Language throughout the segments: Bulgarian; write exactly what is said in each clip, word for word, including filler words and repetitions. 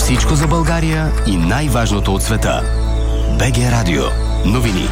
Всичко за България и най-важното от света. БГ Радио. Новини.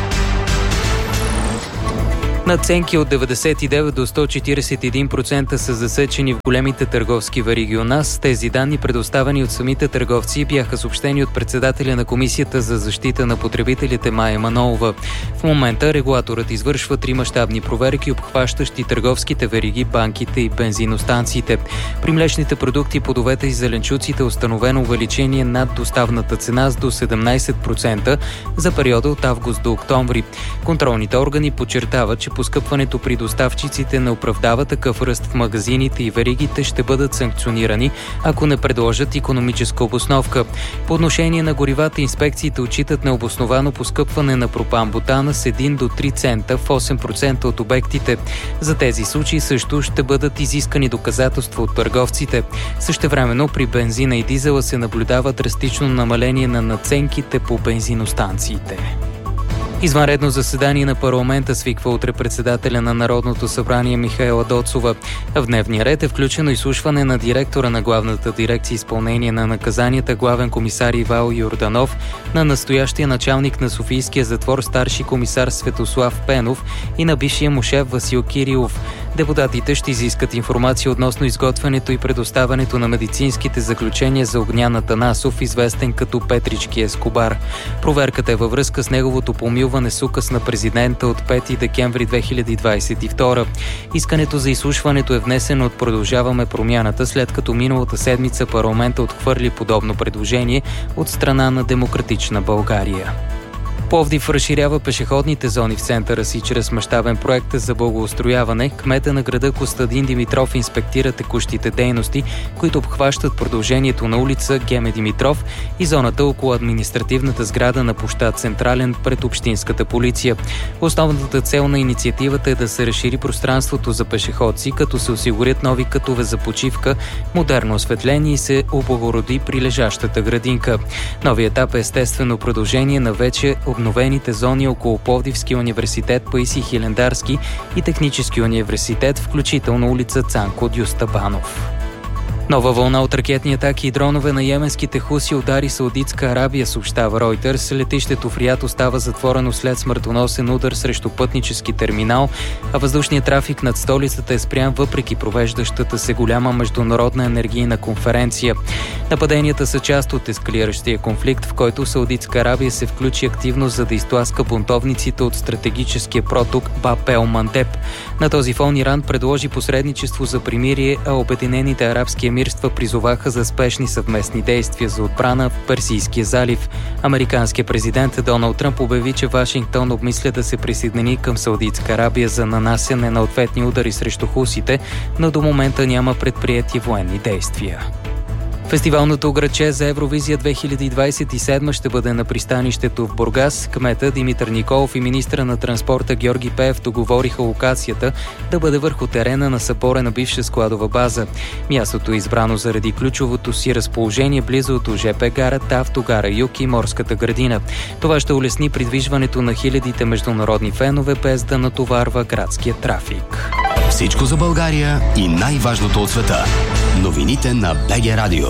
Надценки от деветдесет и девет до сто четиридесет и един процента са засечени в големите търговски вериги у нас. Тези данни, предоставени от самите търговци, бяха съобщени от председателя на Комисията за защита на потребителите Мая Манолова. В момента регулаторът извършва три мащабни проверки, обхващащи търговските вериги, банките и бензиностанциите. При млечните продукти, плодовете и зеленчуците е установено увеличение над доставната цена с до седемнадесет процента за периода от август до октомври. Контролните органи подчертават, че поскъпването при доставчиците не оправдава такъв ръст в магазините и веригите ще бъдат санкционирани, ако не предложат икономическа обосновка. По отношение на горивата, инспекциите отчитат необосновано поскъпване на пропан-бутана с един до три цента в осем процента от обектите. За тези случаи също ще бъдат изискани доказателства от търговците. Същевременно при бензина и дизела се наблюдава драстично намаление на надценките по бензиностанциите. Извънредно заседание на парламента свиква утре председателя на Народното събрание Михаела Доцова. В дневния ред е включено изслушване на директора на Главната дирекция изпълнение на наказанията главен комисар Ивайло Йорданов, на настоящия началник на Софийския затвор старши комисар Светослав Пенов и на бившия му шеф Васил Кирилов. Депутатите ще изискат информация относно изготвянето и предоставянето на медицинските заключения за Огнян Атанасов, известен като Петрички Ескобар. Проверката е във връзка с неговото помилване с указ на президента от пети декември две хиляди двадесет и втора. Искането за изслушването е внесено от Продължаваме промяната, след като миналата седмица парламента отхвърли подобно предложение от страна на Демократична България. Пловдив разширява пешеходните зони в центъра си чрез мащабен проект за благоустрояване. Кмета на града Костадин Димитров инспектира текущите дейности, които обхващат продължението на улица Геме Димитров и зоната около административната сграда на площад Централен пред Общинската полиция. Основната цел на инициативата е да се разшири пространството за пешеходци, като се осигурят нови кътове за почивка, модерно осветление и се облагороди прилежащата градинка. Новият етап е естествено продължение на вече обновените зони около Пловдивския университет Паисий Хилендарски и Технически университет, включително улица Цанко Дюстабанов. Нова вълна от ракетни атаки и дронове на йеменските хуси удари Саудитска Арабия, съобщава Reuters. Летището в Риад остава затворено след смъртоносен удар срещу пътнически терминал, а въздушният трафик над столицата е спрян въпреки провеждащата се голяма международна енергийна конференция. Нападенията са част от ескалиращия конфликт, в който Саудитска Арабия се включи активно, за да изтласка бунтовниците от стратегическия проток Баб ел Мандеб. На този фон Иран предложи посредничество за примирие, а Обединените арабски емирства призоваха за спешни съвместни действия за отбрана в Персийския залив. Американският президент Доналд Тръмп обяви, че Вашингтон обмисля да се присъедини към Саудитска Арабия за нанасяне на ответни удари срещу хусите, но до момента няма предприети военни действия. Фестивалното градче за Евровизия две хиляди двадесет и седма ще бъде на пристанището в Бургас. Кмета Димитър Николов и министъра на транспорта Георги Пеев договориха локацията да бъде върху терена на съборена бивша складова база. Мястото е избрано заради ключовото си разположение близо до ЖП гарата, автогара Юг и морската градина. Това ще улесни придвижването на хилядите международни фенове, без да натоварва градския трафик. Всичко за България и най-важното от света. Новините на БГ Радио.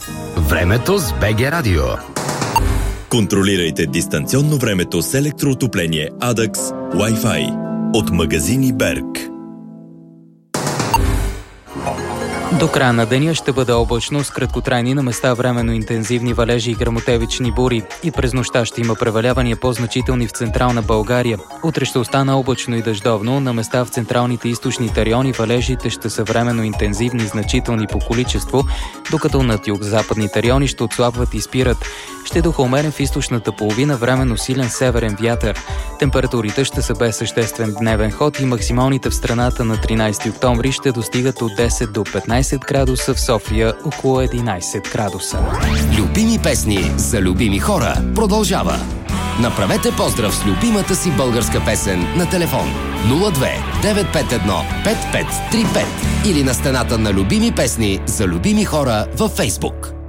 Времето с БГ Радио. Контролирайте дистанционно времето с електроотопление Адакс Wi-Fi от магазини Берг. До края на деня ще бъде облачно с краткотрайни на места временно интензивни валежи и гръмотевични бури. И през нощта ще има превалявания по-значителни в централна България. Утре ще остана облачно и дъждовно. На места в централните и източните райони валежите ще са временно интензивни и значителни по количество, докато над югозападните райони ще отслабват и спират. Ще духа умерен в източната половина, временно силен северен вятър. Температурите ще са без съществен дневен ход и максималните в страната на тринадесети октомври ще достигат от десет до петнадесет градуса, в София около единадесет градуса. Любими песни за любими хора продължава. Направете поздрав с любимата си българска песен на телефон нула две девет пет едно пет пет три пет или на стената на любими песни за любими хора във Фейсбук.